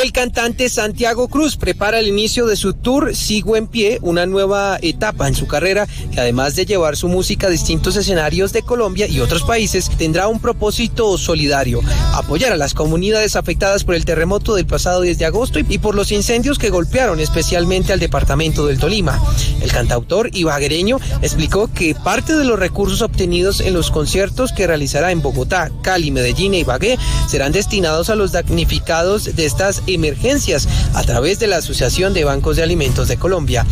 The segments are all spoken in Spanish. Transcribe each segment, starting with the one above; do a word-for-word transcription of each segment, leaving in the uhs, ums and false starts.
El cantante Santiago Cruz prepara el inicio de su tour Sigo en Pie, una nueva etapa en su carrera que además de llevar su música a distintos escenarios de Colombia y otros países, tendrá un propósito solidario: apoyar a las comunidades afectadas por el terremoto del pasado diez de agosto y por los incendios que golpearon especialmente al departamento del Tolima. El cantautor ibaguereño explicó que parte de los recursos obtenidos en los conciertos que realizará en Bogotá, Cali, Medellín e Ibagué serán destinados a los damnificados de estas emergencias a través de la Asociación de Bancos de Alimentos de Colombia.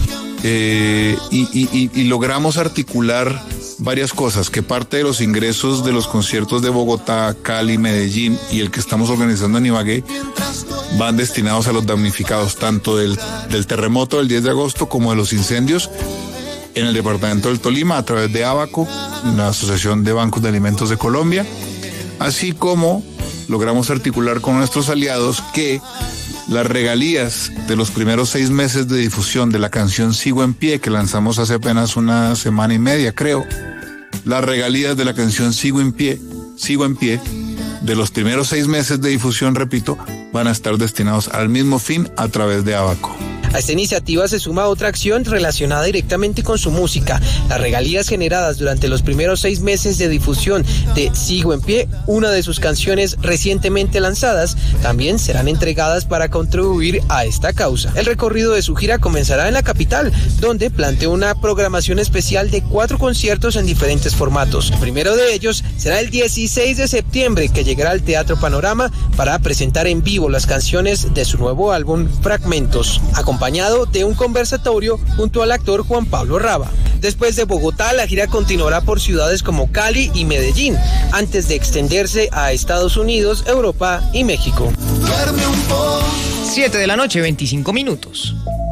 Eh, y, y, y logramos articular varias cosas, que parte de los ingresos de los conciertos de Bogotá, Cali, Medellín y el que estamos organizando en Ibagué van destinados a los damnificados tanto del, del terremoto del diez de agosto como de los incendios en el departamento del Tolima a través de ABACO, la Asociación de Bancos de Alimentos de Colombia, así como logramos articular con nuestros aliados que las regalías de los primeros seis meses de difusión de la canción Sigo en Pie, que lanzamos hace apenas una semana y media, creo, las regalías de la canción Sigo en Pie, Sigo en Pie, de los primeros seis meses de difusión, repito, van a estar destinados al mismo fin a través de ABACO. A esta iniciativa se suma otra acción relacionada directamente con su música. Las regalías generadas durante los primeros seis meses de difusión de Sigo en Pie, una de sus canciones recientemente lanzadas, también serán entregadas para contribuir a esta causa. El recorrido de su gira comenzará en la capital, donde planteó una programación especial de cuatro conciertos en diferentes formatos. El primero de ellos será el dieciséis de septiembre, que llegará al Teatro Panorama para presentar en vivo las canciones de su nuevo álbum Fragmentos, acompañado de un conversatorio junto al actor Juan Pablo Raba. Después de Bogotá, la gira continuará por ciudades como Cali y Medellín, antes de extenderse a Estados Unidos, Europa y México. siete de la noche, veinticinco minutos.